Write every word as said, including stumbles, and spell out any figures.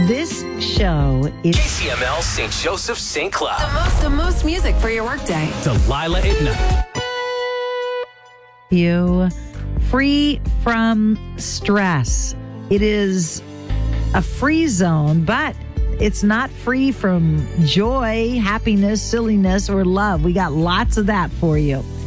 This show is K C M L Saint Joseph Saint Cloud. The most, the most music for your workday. Delilah at night. you free from stress. It is a free zone, but it's not free from joy, happiness, silliness, or love. We got lots of that for you.